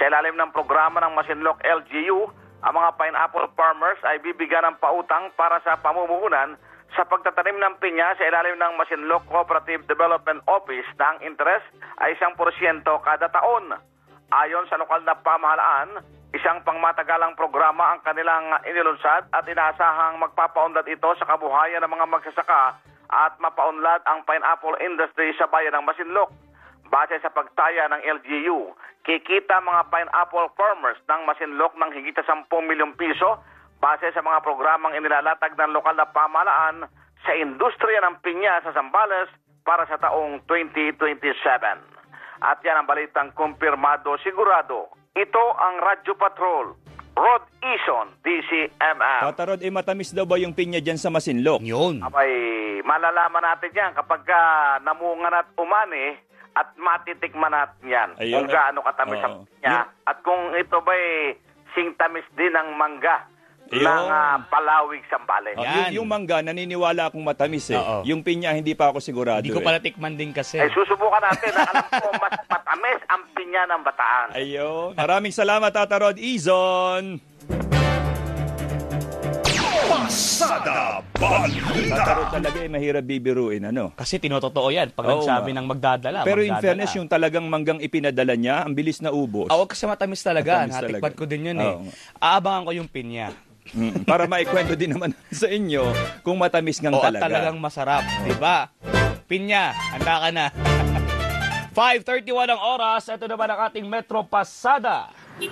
Sa ilalim ng programa ng Masinloc LGU, ang mga pineapple farmers ay bibigyan ng pautang para sa pamumuhunan sa pagtatanim ng pinya sa ilalim ng Masinloc Cooperative Development Office na ang interest ay 1% kada taon. Ayon sa lokal na pamahalaan, isang pangmatagalang programa ang kanilang inilunsad at inaasahang magpapaunlad ito sa kabuhayan ng mga magsasaka at mapaunlad ang pineapple industry sa bayan ng Masinloc. Base sa pagtaya ng LGU, kikita mga pineapple farmers ng Masinloc ng higit sa 10 milyong piso base sa mga programang inilalatag ng lokal na pamahalaan sa industriya ng pinya sa Zambales para sa taong 2027. At yan ang balitang kumpirmado sigurado. Ito ang Radyo Patrol, Rod Ison, DCMM. Tata Rod, matamis daw ba yung pinya dyan sa Masinloc? Yun. Abay, malalaman natin yan kapag namungan at umani at matitikman natin yan. Ayun, kung gaano katamis ang pinya at kung ito ba'y singtamis din ng mangga ng Palawig, Zambales. Yung mangga, naniniwala akong matamis eh. Yung pinya, hindi pa ako sigurado. Hindi ko pala tikman din kasi. Ay, susubukan natin. Alam ko, mas matamis ang pinya ng Bataan. Ayun. Maraming salamat, Tata Rod Izon. Pasada Balita. Tata Rod talaga mahirap bibiruin, ano? Kasi tinototoo yan pag nagsabi ng magdadala. Pero in fairness, yung talagang manggang ipinadala niya, ang bilis na ubos. Kasi matamis talaga. Natikpan ko din yun eh. Aabangan ko yung pinya. Para maikwento din naman sa inyo kung matamis ngang talaga. At talagang masarap, diba? Pinya, handa ka na. 5:31 ang oras. Ito naman ang ating Metro Pasada.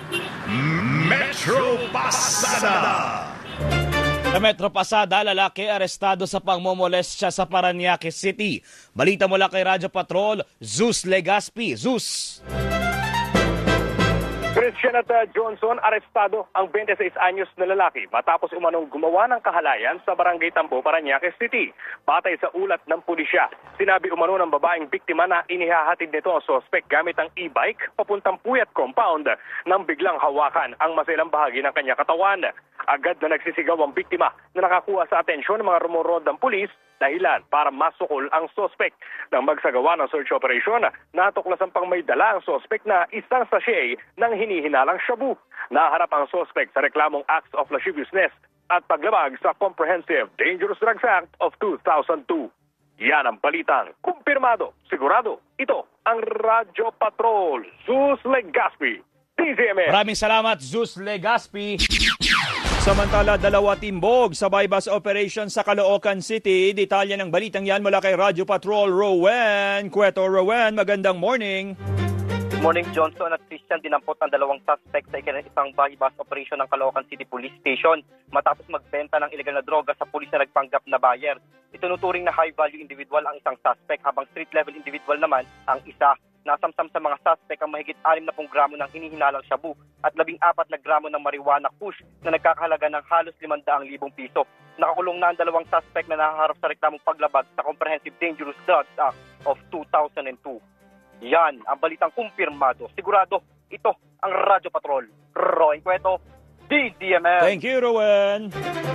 Metro Pasada. Sa Metro Pasada, lalaki arestado sa pangmomolestya sa Parañaque City. Balita mula kay Radyo Patrol, Zeus Legaspi. Zeus! Christian at Johnson, arestado ang 26 anyos na lalaki matapos umanong gumawa ng kahalayan sa Barangay Tambo, Parañaque City. Batay sa ulat ng pulisya, sinabi umano ng babaeng biktima na inihahatid nito ang suspect gamit ang e-bike papuntang Puyat Compound nang biglang hawakan ang masilang bahagi ng kanya katawan. Agad na nagsisigaw ang biktima na nakakuha sa atensyon ng mga rumorondang pulis dahilan para masukol ang suspect. Nang magsagawa ng search operation, natuklasan pang may dala ang suspect na isang sachet ng hinihinalang shabu. Naharap ang suspect sa reklamong acts of lasciviousness at paglabag sa Comprehensive Dangerous Drugs Act of 2002. Yan ang balitang kumpirmado, sigurado. Ito ang Radyo Patrol, Zeus Legaspi, DZMM. Maraming salamat, Zeus Legaspi. Samantala, dalawa timbog sa bypass operation sa Caloocan City. Detalye ng balitang yan mula kay Radyo Patrol, Rowan. Cueto, Rowan, magandang morning. Good morning, Johnson at Christian. Dinampot ng dalawang suspect sa isang bypass operation ng Caloocan City Police Station matapos magbenta ng ilegal na droga sa pulis na nagpanggap na buyer. Itinuturing na high-value individual ang isang suspect habang street-level individual naman ang isa. Nasamsam sa mga suspect ang mahigit 60 gramo ng hinihinalang shabu at 14 na gramo ng marijuana kush na nagkakahalaga ng halos 500,000 piso. Nakakulong na ang dalawang suspect na nahaharap sa reklamong paglabag sa Comprehensive Dangerous Drugs Act of 2002. Yan ang balitang kumpirmado. Sigurado, ito ang Radyo Patrol. Roy Cueto, DZMM. Thank you, Rowan.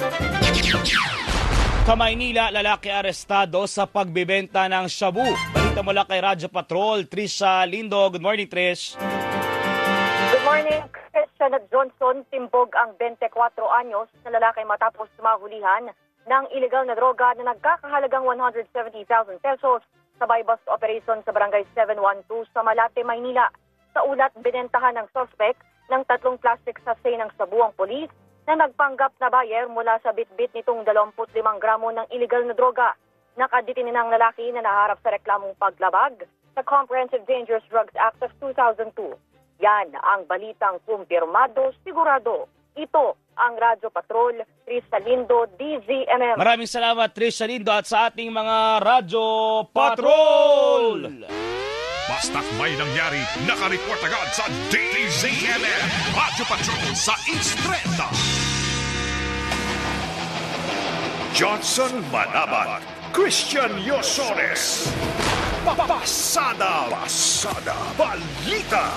Sa Maynila, lalaki arestado sa pagbibenta ng shabu. Balita mula kay Radyo Patrol, Trisha Lindo. Good morning, Trish. Good morning, Christian at Johnson. Timbog ang 24 anyos na lalaki matapos mahulihan ng illegal na droga na nagkakahalagang 170,000 pesos sa bypass operation sa Barangay 712 sa Malate, Maynila. Sa ulat, binentahan ng suspect ng 3 plastic sachet ng shabu ang polis na nagpanggap na buyer mula sa bitbit nitong 25 gramo ng illegal na droga. Nakadetine ng lalaki na naharap sa reklamong paglabag sa Comprehensive Dangerous Drugs Act of 2002. Yan ang balitang kumpirmado, sigurado. Ito ang Radyo Patrol, Trisha Lindo, DZMM. Maraming salamat, Trisha Lindo, at sa ating mga Radyo Patrol! Basta't may nangyari, nakareport agad sa DZMM. Radyo Patrol sa Instreta. Johnson Manabat, Christian Yosores. Pasada Balita.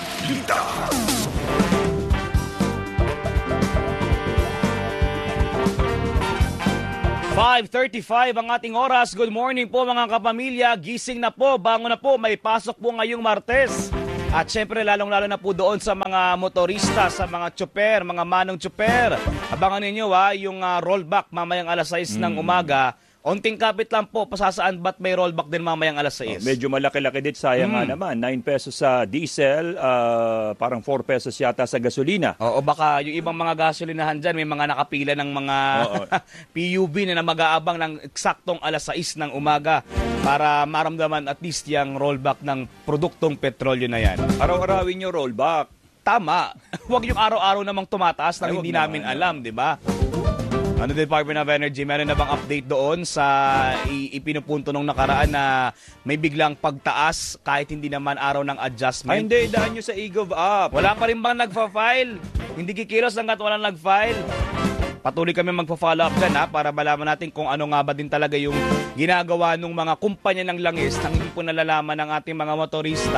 5:35 ang ating oras. Good morning po mga kapamilya. Gising na po, bangon na po. May pasok po ngayong Martes. At syempre, lalong-lalo na po doon sa mga motorista, sa mga tsuper, mga manong tsuper. Abangan ninyo yung rollback mamayang alas 6 ng umaga. Onting kapit lang po, pasasaan ba't may rollback din mamayang alas 6? Medyo malaki-laki din, sayang nga naman. 9 pesos sa diesel, parang 4 pesos yata sa gasolina. Oo, baka yung ibang mga gasolinahan dyan, may mga nakapila ng mga PUV na mag-aabang ng eksaktong alas 6 ng umaga para maramdaman at least yung rollback ng produktong petrolyo na yan. Araw-arawin nyo rollback. Tama. Huwag yung araw-araw namang tumataas na hindi namin alam, di ba? Ano, Department of Energy, meron na bang update doon sa ipinupunto nung nakaraan na may biglang pagtaas kahit hindi naman araw ng adjustment? Ay, hindi. Daan nyo sa eGov app. Wala pa rin bang nagfa-file? Hindi kikilos hanggat walang nag-file. Patuloy kami magpa-follow up dyan para malaman natin kung ano nga ba din talaga yung ginagawa ng mga kumpanya ng langis nang hindi po nalalaman ng ating mga motorista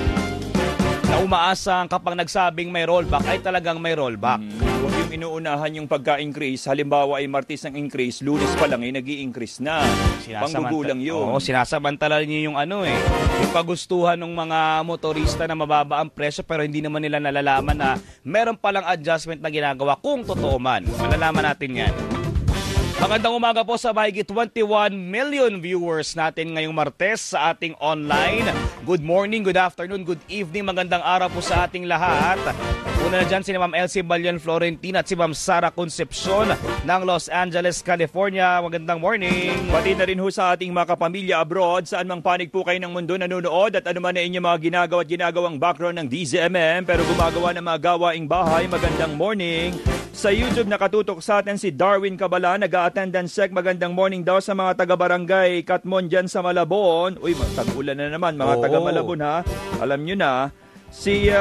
na umaasang kapag nagsabing may rollback ay talagang may rollback. Huwag yung inuunahan yung pagka-increase. Halimbawa ay Martes ng increase, Lunes pa lang ay nag-i-increase na. Panggugulang yun. Oo, sinasamantala niyo yung yung kagustuhan ng mga motorista na mababa ang presyo pero hindi naman nila nalalaman na meron palang adjustment na ginagawa kung totoo man. Malalaman natin yan. Magandang umaga po sa mahigit 21 million viewers natin ngayong Martes sa ating online. Good morning, good afternoon, good evening, magandang araw po sa ating lahat. Una na dyan si Ma'am Elsie Balian Florentina at si Ma'am Sara Concepcion ng Los Angeles, California. Magandang morning. Pati na rin ho sa ating mga kapamilya abroad, saan mang panig po kayo ng mundo nanonood at ano man na inyong mga ginagawa at ginagawang background ng DZMM pero gumagawa ng mga gawaing bahay. Magandang morning. Sa YouTube nakatutok sa atin si Darwin Cabala, nag-a-attendance check. Magandang morning daw sa mga taga-barangay Katmon dyan sa Malabon. Uy, tag-ulan na naman mga taga-Malabon ha. Alam nyo na. Si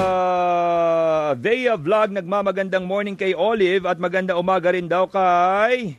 Vea Vlog nagmamagandang morning kay Olive at magandang umaga rin daw kay...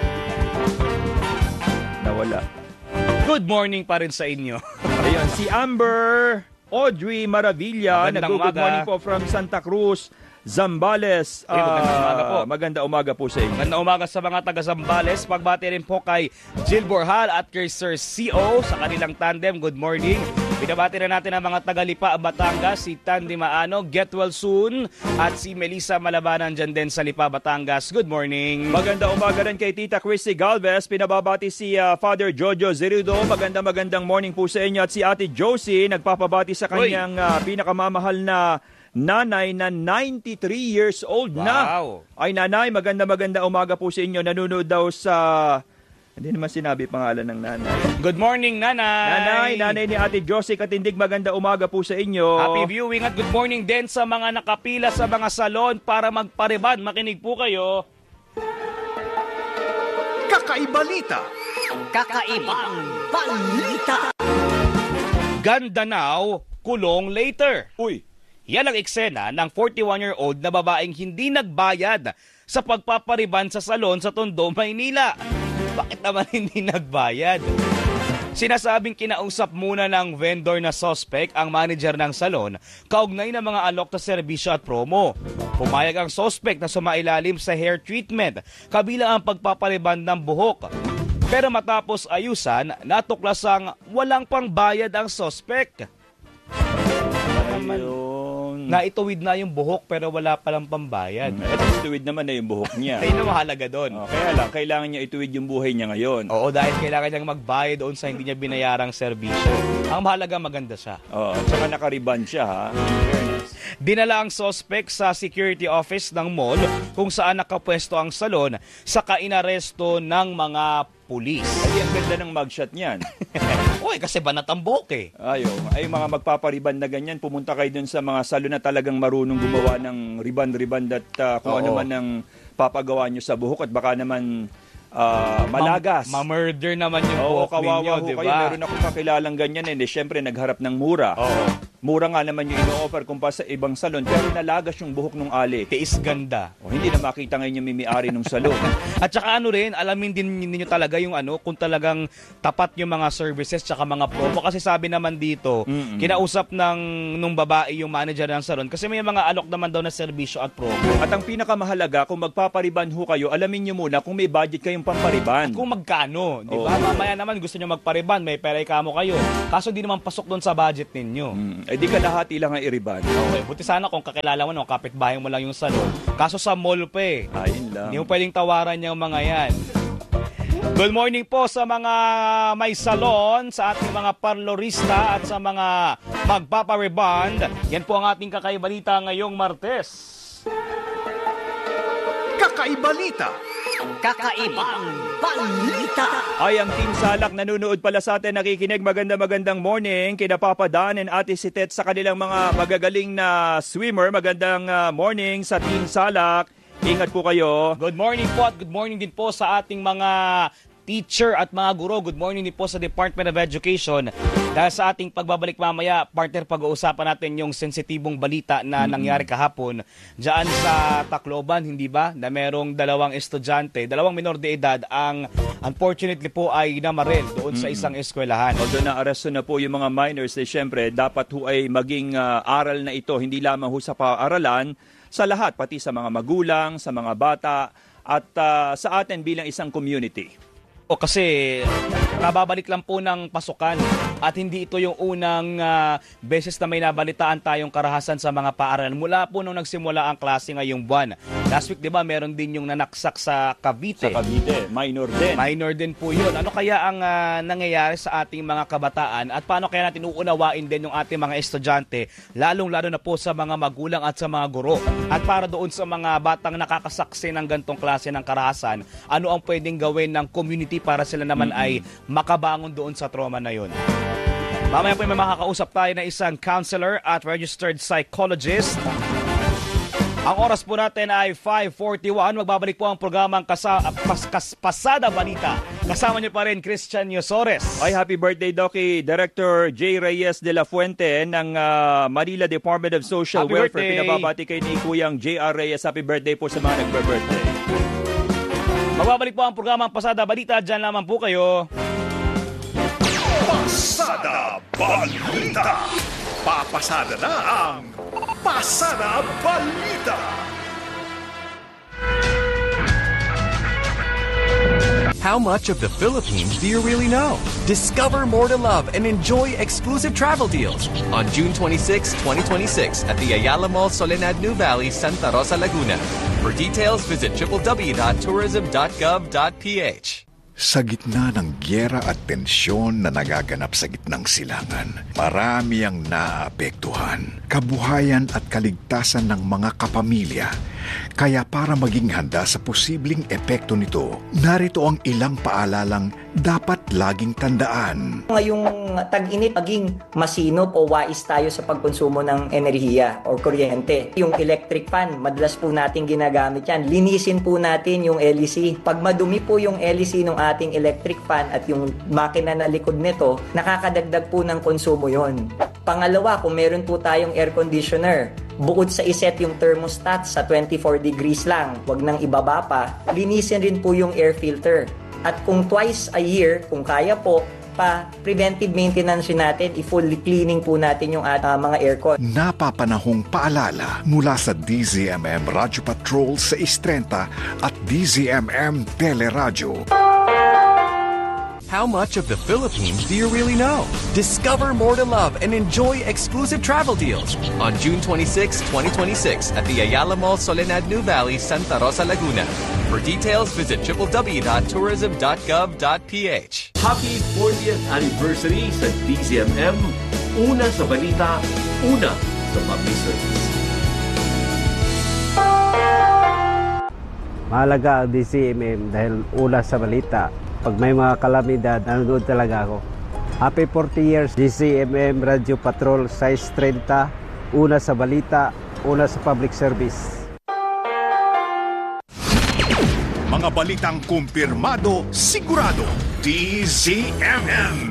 Nawala. Good morning pa rin sa inyo. Ayun, si Amber Audrey Maravilla, good morning po from Santa Cruz, Zambales. Magandang umaga po. Magandang umaga po sa inyo. Magandang umaga sa mga taga Zambales. Pagbati rin po kay Jill Borhal at kay Sir CO sa kanilang tandem. Good morning. Binabati na natin ang mga taga Lipa, Batangas, si Tandy Maano, Get Well Soon, at si Melissa Malabanan dyan din sa Lipa, Batangas. Good morning. Magandang umaga rin kay Tita Christy Galvez. Pinababati si Father Jojo Zerudo. Magandang morning po sa inyo. At si Ate Josie nagpapabati sa kanyang pinakamamahal na nanay na 93 years old na. Wow. Ay nanay, maganda umaga po sa inyo. Nanonood daw sa... Hindi naman sinabi pangalan ng nanay. Good morning, nanay. Nanay ni Ate Josie Katindig, maganda umaga po sa inyo. Happy viewing at good morning din sa mga nakapila sa mga salon para magpariban. Makinig po kayo. Kakaibalita. Kakaibang balita. Gandanao, kulong later. Uy. Yan ang eksena ng 41-year-old na babaeng hindi nagbayad sa pagpapariban sa salon sa Tondo, Maynila. Bakit naman hindi nagbayad? Sinasabing kinausap muna ng vendor na suspect ang manager ng salon kaugnay ng mga alok na serbisyo at promo. Pumayag ang suspect na sumailalim sa hair treatment, kabilang ang pagpapariban ng buhok. Pero matapos ayusan, natuklasang walang pangbayad ang suspect. Naituwid na yung buhok pero wala palang pambayad. Ituwid naman na yung buhok niya. Ayun ang mahalaga doon. Kaya lang, kailangan niya ituwid yung buhay niya ngayon. Oo, dahil kailangan niyang magbayad doon sa hindi niya binayarang serbisyo. Ang mahalaga, maganda siya. Oo, tsaka nakariban siya ha. Dinala ang suspect sa security office ng mall kung saan nakapwesto ang salon sa inaresto ng mga pulis. Ay, ang ganda ng mugshot niyan. Uy, kasi banat ang buhok eh. Ay mga magpapariban na ganyan, pumunta kayo dun sa mga salon na talagang marunong gumawa ng riban-riban at kung ano man ang papagawa nyo sa buhok at baka naman malagas. Ma-murder naman yung buhok ninyo, di ba? Meron akong kakilalang ganyan Siyempre, nagharap ng mura. Mura nga naman yung ino-offer kumpara sa ibang salon, pero nalagas yung buhok ng ali. Tiis ganda. Hindi na makita ngayon yung mimi-ari ng salon. At saka rin, alamin din ninyo talaga yung kung talagang tapat yung mga services tsaka mga promo. Kasi sabi naman dito, kinausap nung babae yung manager ng salon kasi may mga alok naman daw na serbisyo at promo. At ang pinakamahalaga, kung magpapariban ho kayo, alamin nyo muna kung may budget kayong pampariban. At kung magkano, di ba? Mamaya naman gusto nyo magpariban, may pera kamo kayo. Kaso di naman pasok doon sa budget ninyo. Eh di kalahati lang ang iriban. Okay, buti sana kung kakilala mo, no, kapitbahay mo lang yung salon. Kaso sa mall pa eh. Ayun lang. Hindi mo pwedeng tawaran yung mga yan. Good morning po sa mga may salon, sa ating mga parlorista at sa mga magpaparebond. Yan po ang ating kakaibalita ngayong Martes. Kakaibalita. Kakaibang balita. Ay, ang Team Salak nanonood pala sa atin, nakikinig. Magandang morning. Kina Papa Dan and Ate Sitet sa kanilang mga magagaling na swimmer. Magandang morning sa Team Salak. Ingat po kayo. Good morning po at good morning din po sa ating mga teacher at mga guro. Good morning din po sa Department of Education. Dahil sa ating pagbabalik mamaya, partner, pag-uusapan natin yung sensitibong balita na nangyari kahapon diyan sa Tacloban, hindi ba? Na merong dalawang estudyante, dalawang minor de edad ang unfortunately po ay namaril doon sa isang eskwelahan. Although na-aresto na po yung mga minors, syempre dapat ho ay maging aral na ito, hindi lamang ho sa paaralan, sa lahat, pati sa mga magulang, sa mga bata, at sa atin bilang isang community. O kasi nababalik lang po ng pasukan at hindi ito yung unang beses na may nabalitaan tayong karahasan sa mga paaralan. Mula po nung nagsimula ang klase ngayong buwan. Last week, di ba, meron din yung nanaksak sa Cavite. Sa Cavite, minor din. Minor din po yun. Ano kaya ang nangyayari sa ating mga kabataan at paano kaya natin uunawain din yung ating mga estudyante, lalong-lalo na po sa mga magulang at sa mga guro. At para doon sa mga batang nakakasaksi ng gantong klase ng karahasan, ano ang pwedeng gawin ng community para sila naman ay makabangon doon sa trauma na yun. Mamaya po may makakausap tayo na isang counselor at registered psychologist. Ang oras po natin ay 5:41. Magbabalik po ang programang Pasada Balita. Kasama niyo pa rin Christian Yosores. Ay, happy birthday, Doki. Director J. Reyes de la Fuente ng Manila Department of Social Happy Welfare. birthday. Pinababati kay ni Kuyang J.R. Reyes. Happy birthday po sa mga nagbe-birthday. Magbabalik po ang programang Pasada Balita. Diyan lamang po kayo. Pasada Balita. Papasada na ang Pasada Balita. How much of the Philippines do you really know? Discover more to love and enjoy exclusive travel deals on June 26, 2026 at the Ayala Mall Soledad New Valley, Santa Rosa, Laguna. For details, visit www.tourism.gov.ph. Sa gitna ng gyera at tensyon na nagaganap sa gitnang silangan, marami ang naapektuhan, kabuhayan at kaligtasan ng mga kapamilya. Kaya para maging handa sa posibleng epekto nito, narito ang ilang paalalang dapat laging tandaan. Ngayong tag-init, maging masinop o wais tayo sa pagkonsumo ng enerhiya o kuryente. Yung electric fan, madalas po natin ginagamit yan. Linisin po natin yung LEC. Pag madumi po yung LEC ng ating electric fan at yung makina na likod nito, nakakadagdag po ng konsumo yon. Pangalawa, kung meron po tayong air conditioner, bukod sa iset yung thermostat sa 24 degrees lang, wag nang ibaba pa, linisin rin po yung air filter. At kung twice a year, kung kaya po, preventive maintenance natin, i-fully cleaning po natin yung mga aircon. Napapanahong paalala mula sa DZMM Radyo Patrol sa Istrenta at DZMM Teleradyo. How much of the Philippines do you really know? Discover more to love and enjoy exclusive travel deals on June 26, 2026 at the Ayala Mall Soledad New Valley, Santa Rosa, Laguna. For details, visit www.tourism.gov.ph. Happy 40th anniversary sa DZMM. Una sa balita, una sa public service. Mahalaga ang DZMM dahil una sa balita. Pag may mga kalamidad, nanonood talaga ako. Happy 40 years, DZMM Radio Patrol, size 30, una sa balita, una sa public service. Mga balitang kumpirmado, sigurado. DZMM.